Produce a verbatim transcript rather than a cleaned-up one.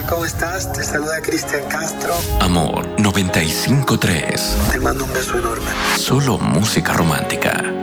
¿cómo estás? Te saluda Cristian Castro. Amor noventa y cinco tres. Te mando un beso enorme. Solo música romántica.